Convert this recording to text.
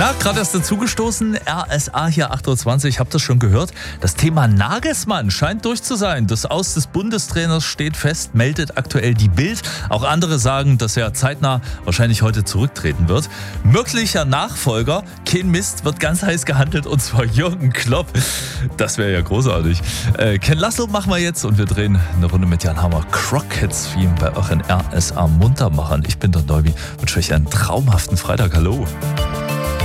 Na, gerade erst dazugestoßen, RSA hier 8.20 Uhr, habt ihr schon gehört? Das Thema Nagelsmann scheint durch zu sein. Das Aus des Bundestrainers steht fest, meldet aktuell die Bild. Auch andere sagen, dass er zeitnah wahrscheinlich heute zurücktreten wird. Möglicher Nachfolger, kein Mist, wird ganz heiß gehandelt, und zwar Jürgen Klopp. Das wäre ja großartig. Ken Lasso machen wir jetzt und wir drehen eine Runde mit Jan Hammer. Crockets-Theme bei euren RSA Muntermachern. Ich bin der Neubi, wünsche euch einen traumhaften Freitag. Hallo.